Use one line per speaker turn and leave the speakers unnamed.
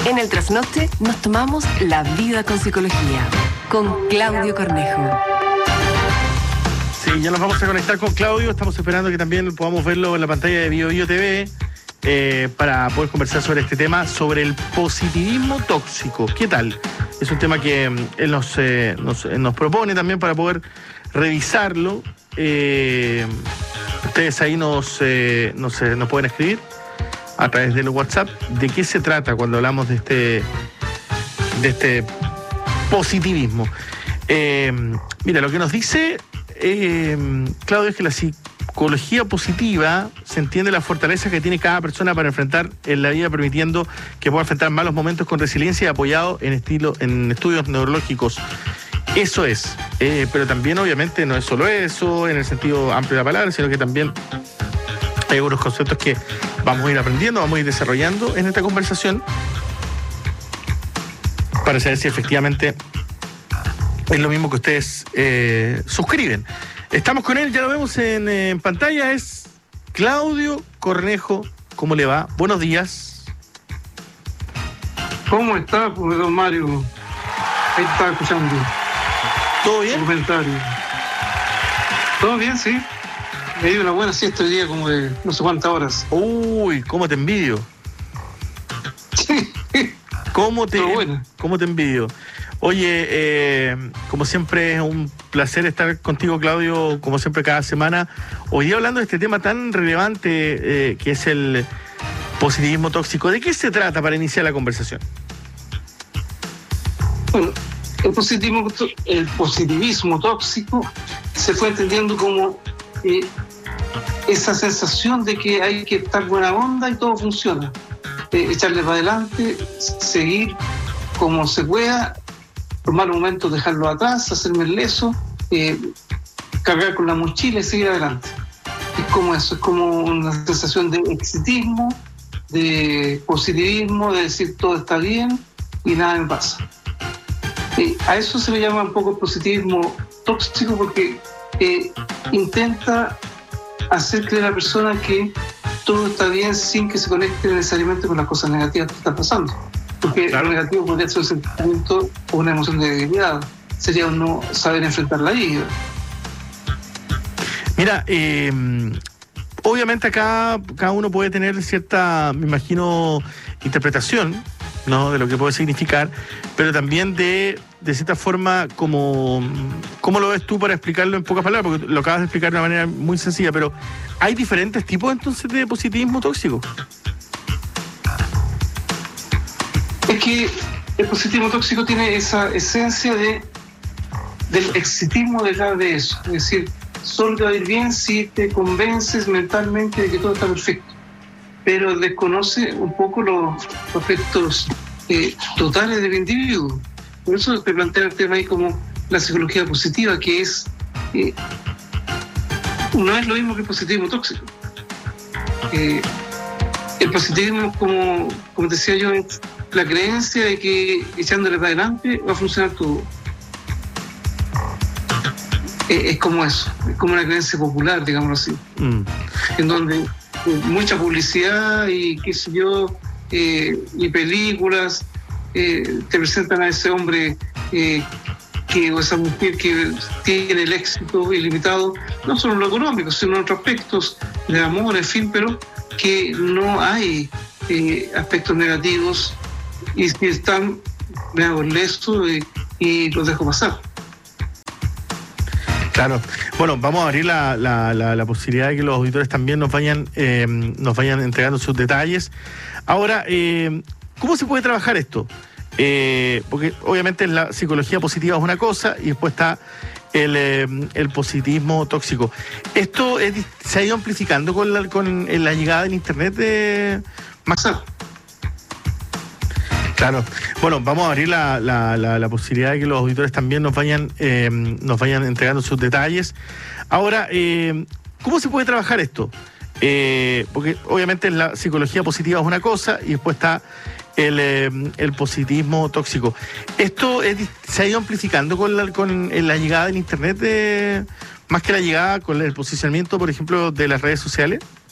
En el trasnoche nos tomamos la vida con psicología, con Claudio Cornejo.
Sí, ya nos vamos a conectar con Claudio. Estamos esperando que también podamos verlo en la pantalla de BioBio TV para poder conversar sobre este tema, sobre el positivismo tóxico. ¿Qué tal? Es un tema que él nos propone también para poder revisarlo. Ustedes ahí nos pueden escribir a través del WhatsApp de qué se trata cuando hablamos de este positivismo. Mira, lo que nos dice Claudio es que la psicología positiva se entiende la fortaleza que tiene cada persona para enfrentar en la vida, permitiendo que pueda enfrentar malos momentos con resiliencia y apoyado en estudios neurológicos. Eso es, pero también obviamente no es solo eso en el sentido amplio de la palabra, sino que también hay algunos conceptos que vamos a ir aprendiendo, vamos a ir desarrollando en esta conversación para saber si efectivamente es lo mismo que ustedes suscriben. Estamos con él, ya lo vemos en pantalla, es Claudio Cornejo. ¿Cómo le va? Buenos días.
¿Cómo está, pues, don Mario? Ahí estaba escuchando.
¿Todo bien?
Comentario. ¿Todo bien, sí? Me di una buena siesta hoy día, como de no sé cuántas horas.
Uy, cómo te envidio. ¿Cómo te envidio? Oye, como siempre es un placer estar contigo, Claudio, como siempre cada semana. Hoy día hablando de este tema tan relevante que es el positivismo tóxico. ¿De qué se trata para iniciar la conversación?
Bueno, el positivismo tóxico se fue entendiendo como esa sensación de que hay que estar buena onda y todo funciona. Echarle para adelante, seguir como se pueda, por malos momentos dejarlo atrás, hacerme el leso, cargar con la mochila y seguir adelante. Es como eso, es como una sensación de exitismo, de positivismo, de decir todo está bien y nada me pasa. A eso se le llama un poco positivismo tóxico porque intenta hacer creer a la persona que todo está bien sin que se conecte necesariamente con las cosas negativas que están pasando. Porque claro, lo negativo podría ser un sentimiento o una emoción de debilidad. Sería no saber enfrentar la vida.
Mira, obviamente acá cada uno puede tener cierta, me imagino, interpretación, ¿no?, de lo que puede significar, pero también de cierta forma, ¿cómo lo ves tú para explicarlo en pocas palabras? Porque lo acabas de explicar de una manera muy sencilla, pero ¿hay diferentes tipos entonces de positivismo tóxico?
Es que el positivismo tóxico tiene esa esencia del exitismo detrás de eso. Es decir, solo te va a ir bien si te convences mentalmente de que todo está perfecto. Pero desconoce un poco los aspectos totales del individuo. Por eso te plantea el tema ahí como la psicología positiva, que es no es lo mismo que el positivismo tóxico. El positivismo, como te decía yo, es la creencia de que echándole para adelante va a funcionar todo. Es como eso, es como una creencia popular, digámoslo así, en donde mucha publicidad y qué sé yo, y películas te presentan a ese hombre o esa mujer que tiene el éxito ilimitado, no solo en lo económico, sino en otros aspectos de amor, en fin, pero que no hay aspectos negativos, y si están, me hago el leso y los dejo pasar.
Claro. Bueno, vamos a abrir la posibilidad de que los auditores también nos vayan entregando sus detalles. Ahora, ¿cómo se puede trabajar esto? Porque obviamente la psicología positiva es una cosa y después está el positivismo tóxico. ¿Esto se ha ido amplificando con la llegada del Internet más? Claro. Bueno, vamos a abrir la posibilidad de que los auditores también nos vayan entregando sus detalles. Ahora, ¿cómo se puede trabajar esto? Porque obviamente la psicología positiva es una cosa y después está el positivismo tóxico. ¿Esto se ha ido amplificando con la llegada del Internet más que la llegada con el posicionamiento, por ejemplo, de las redes sociales?